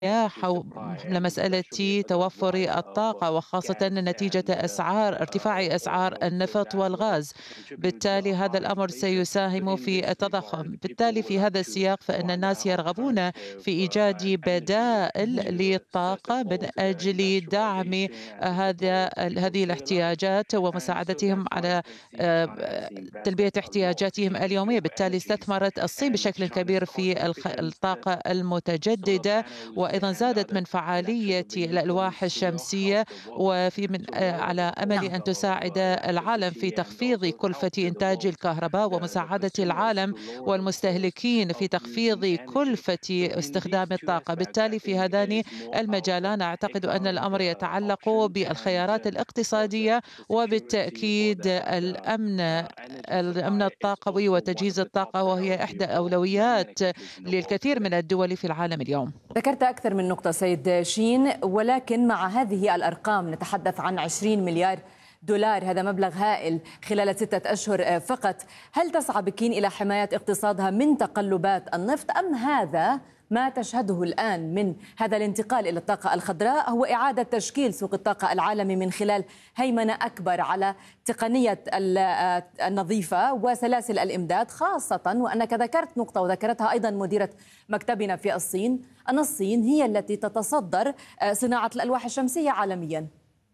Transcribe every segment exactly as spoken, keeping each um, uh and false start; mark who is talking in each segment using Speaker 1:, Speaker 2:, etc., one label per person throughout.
Speaker 1: حول مسألة توفر الطاقة، وخاصة نتيجة أسعار ارتفاع أسعار النفط والغاز. بالتالي هذا الأمر سيساهم في التضخم. بالتالي في هذا السياق فإن الناس يرغبون في إيجاد بدائل للطاقة من أجل دعم هذا هذه الاحتياجات ومساعدتهم على تلبية احتياجاتهم اليومية. بالتالي استثمرت الصين بشكل كبير في الطاقة المتجددة، وأيضا زادت من فعالية الألواح الشمسية، وفي من على أمل
Speaker 2: نعم.
Speaker 1: أن تساعد العالم في تخفيض كلفة إنتاج الكهرباء ومساعدة العالم والمستهلكين في تخفيض كلفة استخدام الطاقة. بالتالي في هذان المجالان أعتقد أن الأمر يتعلق بالخيارات الاقتصادية، وبالتأكيد الأمن الأمن الطاقوي وتجهيز الطاقة، وهي إحدى أولويات للكثير من الدول في العالم اليوم.
Speaker 2: ذكرت أكثر من نقطة سيد شين، ولكن مع هذه الأرقام نتحدث عن عشرين مليار دولار، هذا مبلغ هائل خلال ستة أشهر فقط. هل تسعى بكين إلى حماية اقتصادها من تقلبات النفط، أم هذا ما تشهده الآن من هذا الانتقال إلى الطاقة الخضراء هو إعادة تشكيل سوق الطاقة العالمي من خلال هيمنة أكبر على تقنية النظيفة وسلاسل الإمداد، خاصة وأنك ذكرت نقطة وذكرتها أيضا مديرة مكتبنا في الصين، أن الصين هي التي تتصدر صناعة الألواح الشمسية عالميا؟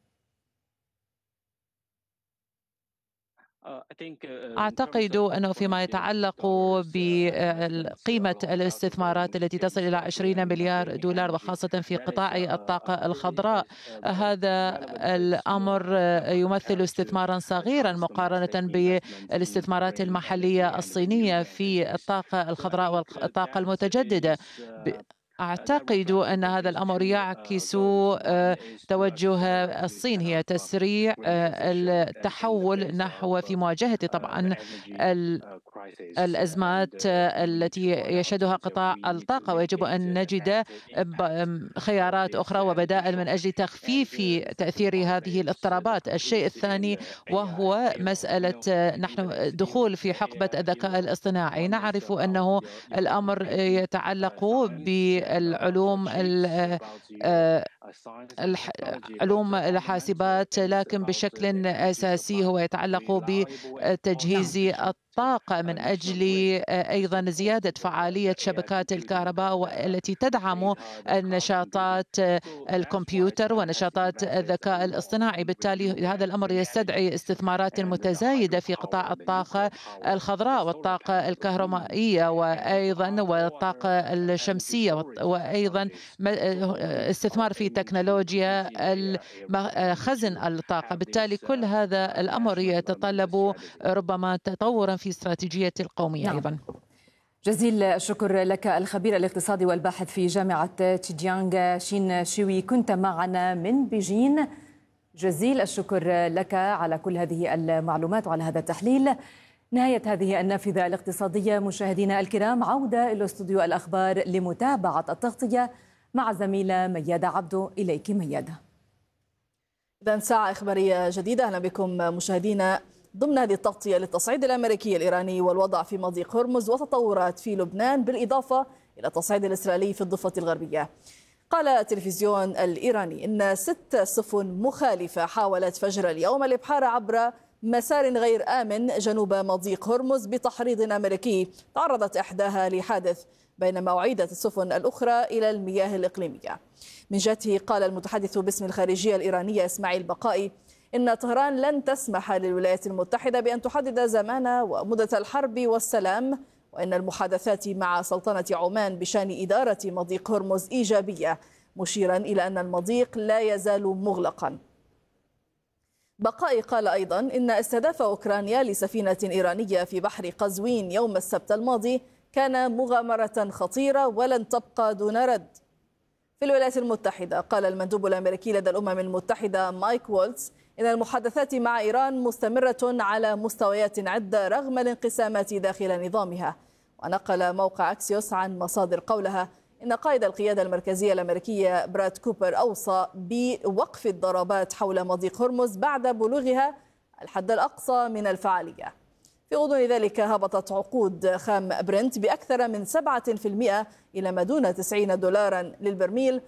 Speaker 1: أعتقد أنه فيما يتعلق بقيمة الاستثمارات التي تصل إلى عشرين مليار دولار، وخاصة في قطاع الطاقة الخضراء، هذا الأمر يمثل استثمارا صغيرا مقارنة بالاستثمارات المحلية الصينية في الطاقة الخضراء والطاقة المتجددة. أعتقد أن هذا الأمر يعكس توجه الصين، هي تسريع التحول نحو في مواجهة طبعا الأزمات التي يشهدها قطاع الطاقة، ويجب أن نجد خيارات أخرى وبدائل من أجل تخفيف تأثير هذه الاضطرابات. الشيء الثاني وهو مسألة نحن دخول في حقبة الذكاء الاصطناعي. نعرف أنه الأمر يتعلق بالعلوم علوم الحاسبات، لكن بشكل أساسي هو يتعلق بتجهيز الطاقة من أجل أيضا زيادة فعالية شبكات الكهرباء التي تدعم النشاطات الكمبيوتر ونشاطات الذكاء الاصطناعي. بالتالي هذا الأمر يستدعي استثمارات متزايدة في قطاع الطاقة الخضراء والطاقة الكهرومائية وأيضا والطاقة الشمسية، وأيضا استثمار في تكنولوجيا خزن الطاقة. بالتالي كل هذا الأمر يتطلب ربما تطورا في استراتيجية القومية.
Speaker 2: نعم.
Speaker 1: أيضا
Speaker 2: جزيل الشكر لك الخبير الاقتصادي والباحث في جامعة تشيجيانغ شين شيوي، كنت معنا من بيجين. جزيل الشكر لك على كل هذه المعلومات وعلى هذا التحليل. نهاية هذه النافذة الاقتصادية مشاهدينا الكرام، عودة إلى استوديو الأخبار لمتابعة التغطية مع زميلة ميادة عبدو. إليك ميادة.
Speaker 3: إذن ساعة إخبارية جديدة، أهلا بكم مشاهدينا ضمن هذه التغطية للتصعيد الأمريكي الإيراني والوضع في مضيق هرمز وتطورات في لبنان، بالإضافة إلى التصعيد الإسرائيلي في الضفة الغربية. قال التلفزيون الإيراني إن ست سفن مخالفة حاولت فجر اليوم الإبحار عبر مسار غير آمن جنوب مضيق هرمز بتحريض أمريكي، تعرضت إحداها لحادث، بينما أعيدت السفن الأخرى إلى المياه الإقليمية. من جهته قال المتحدث باسم الخارجية الإيرانية إسماعيل بقائي إن طهران لن تسمح للولايات المتحدة بأن تحدد زمان ومدة الحرب والسلام، وإن المحادثات مع سلطنة عمان بشأن إدارة مضيق هرمز إيجابية، مشيرا إلى أن المضيق لا يزال مغلقا. بقائي قال أيضا إن استهداف أوكرانيا لسفينة إيرانية في بحر قزوين يوم السبت الماضي كان مغامرة خطيرة ولن تبقى دون رد. في الولايات المتحدة قال المندوب الأمريكي لدى الأمم المتحدة مايك وولتز إن المحادثات مع إيران مستمرة على مستويات عدة رغم الانقسامات داخل نظامها. ونقل موقع أكسيوس عن مصادر قولها إن قائد القيادة المركزية الأمريكية براد كوبر أوصى بوقف الضربات حول مضيق هرمز بعد بلوغها الحد الأقصى من الفعالية. في غضون ذلك هبطت عقود خام برنت بأكثر من سبعة بالمئة إلى ما دون تسعين دولارا للبرميل،